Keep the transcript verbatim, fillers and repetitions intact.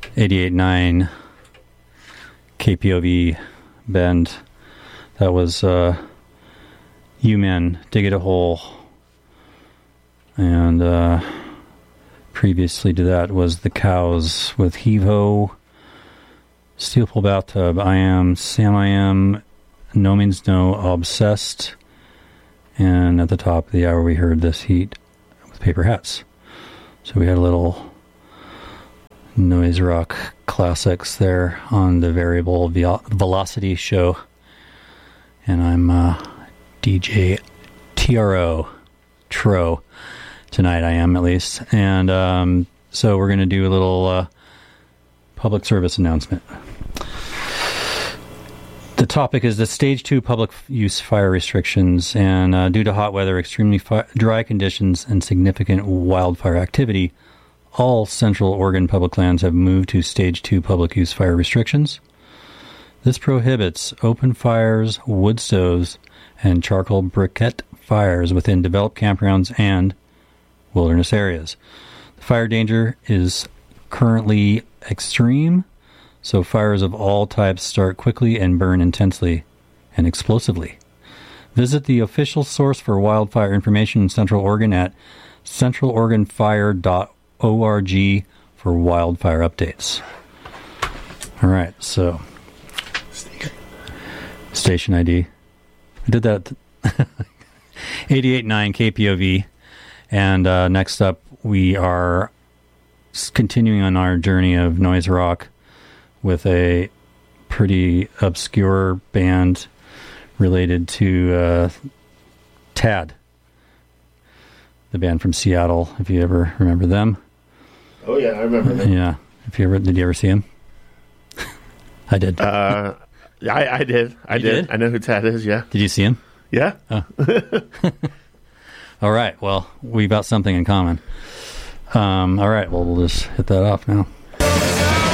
eighty-eight point nine K P O V Bend. That was uh, U-Men, Dig It a Hole. And uh, previously to that was The Cows with Heave-Ho, Steel Pole Bathtub, I Am, Sam I Am, No Means No, Obsessed. And at the top of the hour we heard This Heat with Paper Hats. So we had a little noise rock classics there on the Variable Ve- Velocity show. And I'm uh, D J T R O, Tro, tonight I am at least. And um, so we're going to do a little uh, public service announcement. The topic is the Stage two public use fire restrictions, and uh, due to hot weather, extremely fi- dry conditions, and significant wildfire activity, all Central Oregon public lands have moved to Stage two public use fire restrictions. This prohibits open fires, wood stoves, and charcoal briquette fires within developed campgrounds and wilderness areas. The fire danger is currently extreme, so fires of all types start quickly and burn intensely and explosively. Visit the official source for wildfire information in Central Oregon at central oregon fire dot org for wildfire updates. All right, so station I D. I did that. eighty-eight point nine K P O V. And uh, next up, we are continuing on our journey of noise rock with a pretty obscure band related to uh, Tad, the band from Seattle, if you ever remember them. Oh, yeah, I remember them. Yeah. If you ever, did you ever see them? I did. Uh, I, I did. I did. did. I know who Tad is, yeah. Did you see him? Yeah. Oh. All right. Well, we've got something in common. Um, all right. Well, we'll just hit that off now.